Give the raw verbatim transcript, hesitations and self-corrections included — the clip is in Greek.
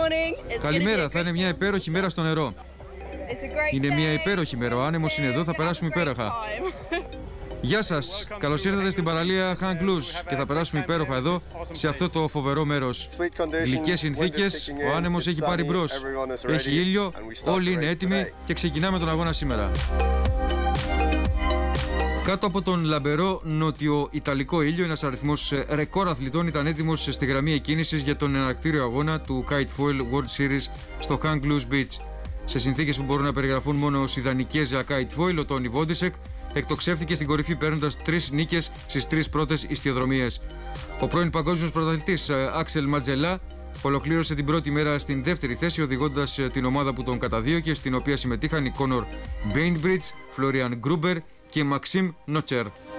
Καλημέρα, θα είναι μια υπέροχη μέρα στο νερό. Είναι μια υπέροχη μέρα. Ο άνεμος είναι εδώ, θα περάσουμε υπέροχα. Γεια σας, καλώς ήρθατε στην παραλία Hang Loose και θα περάσουμε υπέροχα εδώ σε αυτό το φοβερό μέρος. Γλυκές συνθήκες, ο άνεμος έχει πάρει μπρος, έχει ήλιο, όλοι είναι έτοιμοι και ξεκινάμε τον αγώνα σήμερα. Κάτω από τον λαμπερό νότιο-ιταλικό ήλιο, ένας αριθμός ρεκόρ αθλητών ήταν έτοιμος στη γραμμή εκκίνησης για τον εναρκτήριο αγώνα του Kite Foil World Series στο Hang Loose Beach. Σε συνθήκες που μπορούν να περιγραφούν μόνο ως ιδανικές για Kite Foil, ο Τόνι Βόντισεκ εκτοξεύθηκε στην κορυφή παίρνοντας τρεις νίκες στις τρεις πρώτες ιστιοδρομίες. Ο πρώην παγκόσμιος πρωταθλητής Άξελ Ματζελά ολοκλήρωσε την πρώτη μέρα στην δεύτερη θέση, οδηγώντας την ομάδα που τον καταδίωκε, στην οποία συμμετείχαν οι Κόνορ Μπέιντμπριτζ, Φλόριαν Γκρούμπερ και Μαξίμ Νότσερ.